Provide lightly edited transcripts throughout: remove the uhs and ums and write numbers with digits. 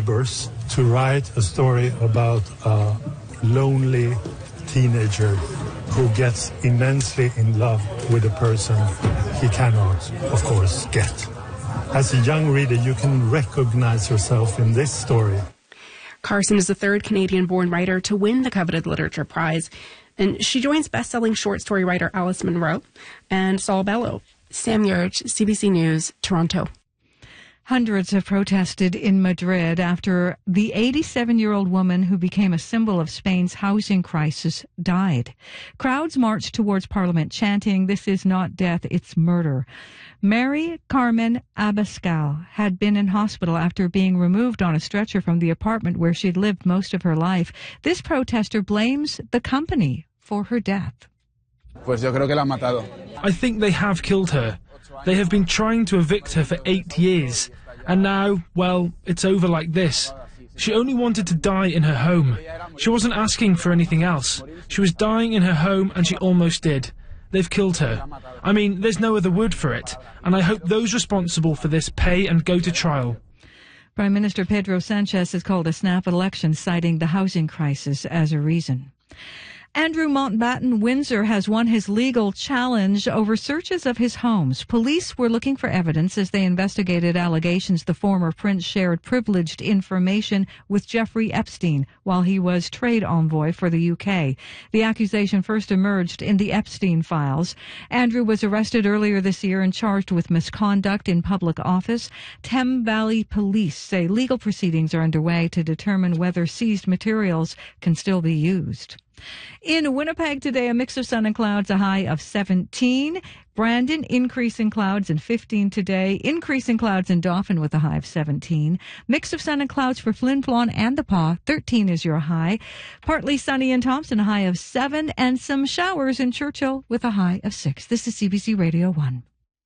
neighbors to write a story about a lonely teenager who gets immensely in love with a person he cannot, of course, get. As a young reader, you can recognize yourself in this story. Carson is the third Canadian-born writer to win the coveted Literature Prize, and she joins best-selling short story writer Alice Munro and Saul Bellow. Sam Yurch, CBC News, Toronto. Hundreds have protested in Madrid after the 87-year-old woman who became a symbol of Spain's housing crisis died. Crowds marched towards Parliament chanting, "This is not death, it's murder." Mary Carmen Abascal had been in hospital after being removed on a stretcher from the apartment where she'd lived most of her life. This protester blames the company for her death. I think they have killed her. They have been trying to evict her for 8 years. And now, well, it's over like this. She only wanted to die in her home. She wasn't asking for anything else. She was dying in her home and she almost did. They've killed her. I mean, there's no other word for it. And I hope those responsible for this pay and go to trial. Prime Minister Pedro Sanchez has called a snap election, citing the housing crisis as a reason. Andrew Mountbatten Windsor has won his legal challenge over searches of his homes. Police were looking for evidence as they investigated allegations the former prince shared privileged information with Jeffrey Epstein while he was trade envoy for the UK. The accusation first emerged in the Epstein files. Andrew was arrested earlier this year and charged with misconduct in public office. Thames Valley Police say legal proceedings are underway to determine whether seized materials can still be used. In Winnipeg today, a mix of sun and clouds, a high of 17. Brandon, increasing clouds and 15 today. Increasing clouds in Dauphin with a high of 17. Mix of sun and clouds for Flin Flon and the Pas. 13 is your high. Partly sunny in Thompson, a high of 7. And some showers in Churchill with a high of 6. This is CBC Radio 1.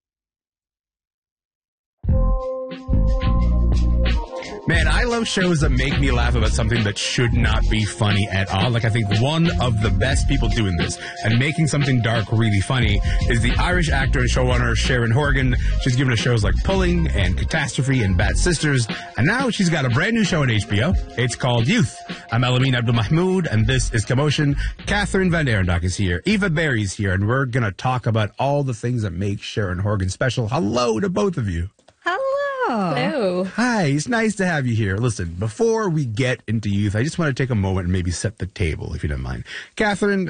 Man, I love shows that make me laugh about something that should not be funny at all. Like, I think one of the best people doing this and making something dark really funny is the Irish actor and showrunner Sharon Horgan. She's given us shows like Pulling and Catastrophe and Bad Sisters, and now she's got a brand new show on HBO. It's called Youth. I'm Elamine Abdulmahmoud, and this is Commotion. Catherine Van Arendonk is here. Eva Berry's here, and we're going to talk about all the things that make Sharon Horgan special. Hello to both of you. Hello. Hi, it's nice to have you here. Listen, before we get into Youth, I just want to take a moment and maybe set the table, if you don't mind. Catherine,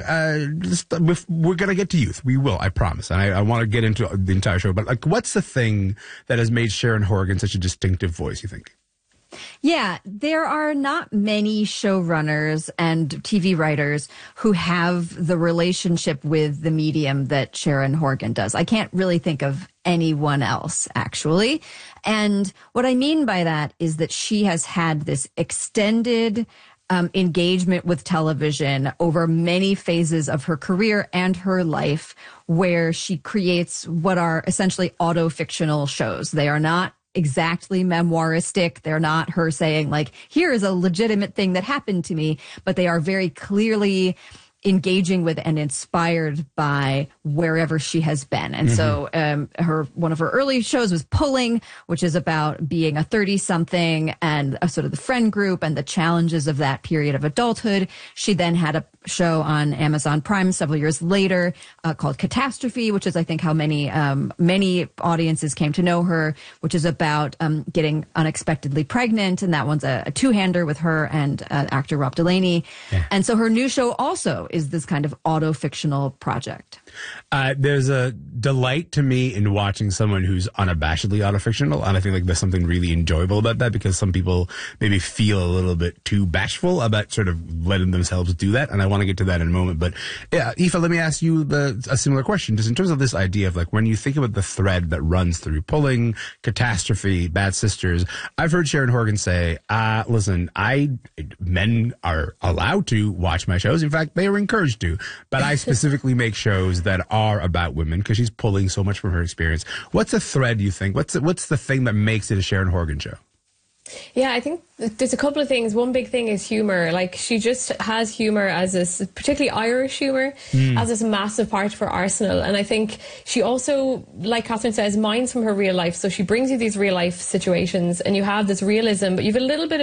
we're going to get to Youth. We will, I promise. And I want to get into the entire show. But, like, what's the thing that has made Sharon Horgan such a distinctive voice, you think? Yeah, there are not many showrunners and TV writers who have the relationship with the medium that Sharon Horgan does. I can't really think of anyone else, actually. And what I mean by that is that she has had this extended engagement with television over many phases of her career and her life, where she creates what are essentially auto-fictional shows. They are not exactly memoiristic. They're not her saying, like, here is a legitimate thing that happened to me, but they are very clearly engaging with and inspired by wherever she has been. And so one of her early shows was Pulling, which is about being a 30-something and a sort of the friend group and the challenges of that period of adulthood. She then had a show on Amazon Prime several years later called Catastrophe, which is, I think, how many audiences came to know her, which is about getting unexpectedly pregnant. And that one's a two-hander with her and actor Rob Delaney. Yeah. And so her new show also is this kind of auto-fictional project. There's a delight to me in watching someone who's unabashedly auto-fictional, and I think, like, there's something really enjoyable about that, because some people maybe feel a little bit too bashful about sort of letting themselves do that, and I want to get to that in a moment. But yeah, Aoife, let me ask you a similar question, just in terms of this idea of, like, when you think about the thread that runs through Pulling, Catastrophe, Bad Sisters, I've heard Sharon Horgan say, listen, men are allowed to watch my shows. In fact, they are encouraged to, but I specifically make shows that are about women, because she's pulling so much from her experience. What's a thread, you think? What's the thing that makes it a Sharon Horgan show? Yeah, I think there's a couple of things. One big thing is humor. Like, she just has humor as this, particularly Irish humor, as this massive part of her arsenal. And I think she also, like Catherine says, mines from her real life. So she brings you these real life situations and you have this realism, but you have a little bit of